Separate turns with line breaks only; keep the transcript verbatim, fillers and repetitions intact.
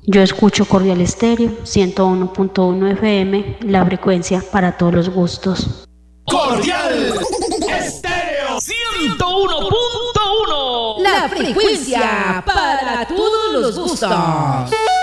Yo escucho Cordial Estéreo, ciento uno punto uno F M, la frecuencia para todos los gustos.
Cordial Estéreo ciento uno punto uno,
la frecuencia para todos los gustos.